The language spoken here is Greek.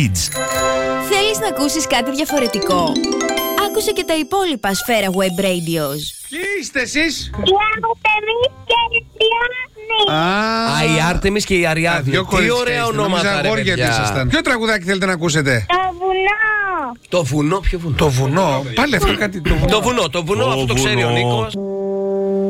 Θέλεις να ακούσεις κάτι διαφορετικό? Άκουσε και τα υπόλοιπα Σφαίρα Web Radios. Ποιοι είστε εσείς? Η Άρτεμις και η Αριάννη. Α, η Άρτεμις και η Αριάννη. Τι ωραία ονόματα, ρε παιδιά. Ποιο τραγουδάκι θέλετε να ακούσετε? Το βουνό. Το βουνό, ποιο βουνό? Το βουνό. Πάλι αυτό κάτι. Το βουνό, αυτό το ξέρει ο Νίκος.